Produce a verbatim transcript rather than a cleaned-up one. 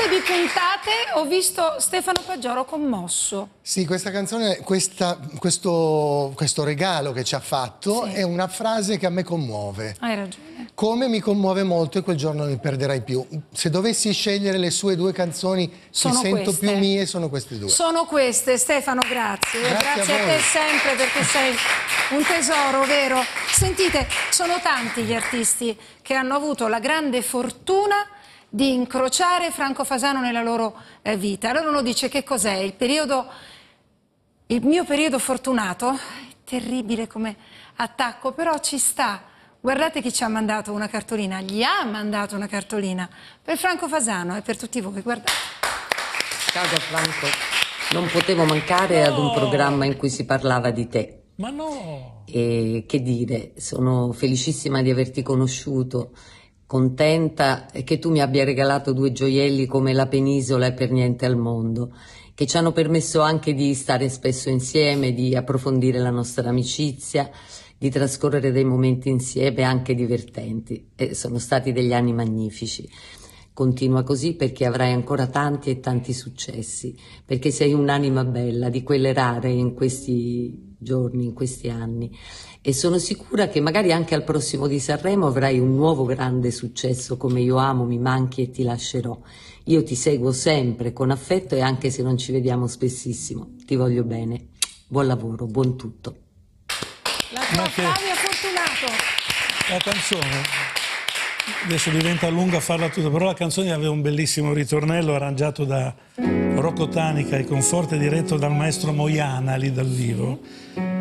sacco di puntate ho visto Stefano Paggioro commosso. Sì, questa canzone, questa, questo, questo regalo che ci ha fatto, sì, è una frase che a me commuove. Hai ragione. Come mi commuove molto e quel giorno non mi perderai più. Se dovessi scegliere le sue due canzoni sono che sento queste. più mie, sono queste due. Sono queste, Stefano, grazie. Grazie, grazie a, a te sempre, perché sei un tesoro, vero? Sentite, sono tanti gli artisti che hanno avuto la grande fortuna di incrociare Franco Fasano nella loro eh, vita. Allora uno dice: che cos'è? Il periodo, il mio periodo fortunato? È terribile come attacco, però ci sta. Guardate chi ci ha mandato una cartolina, gli ha mandato una cartolina per Franco Fasano e per tutti voi, guardate. Ciao Franco, non potevo mancare no. ad un programma in cui si parlava di te. Ma no! E che dire, sono felicissima di averti conosciuto, contenta che tu mi abbia regalato due gioielli come La penisola e Per niente al mondo, che ci hanno permesso anche di stare spesso insieme, di approfondire la nostra amicizia, di trascorrere dei momenti insieme anche divertenti, e sono stati degli anni magnifici. Continua così perché avrai ancora tanti e tanti successi, perché sei un'anima bella, di quelle rare in questi giorni, in questi anni, e sono sicura che magari anche al prossimo di Sanremo avrai un nuovo grande successo come Io amo, mi manchi e ti lascerò. Io ti seguo sempre con affetto e anche se non ci vediamo spessissimo, ti voglio bene. Buon lavoro, buon tutto. La tua Flavia Fortunato. La canzone, adesso diventa lunga farla tutta, però la canzone aveva un bellissimo ritornello arrangiato da Rocco Tanica e con forte diretto dal maestro Moiana lì dal vivo.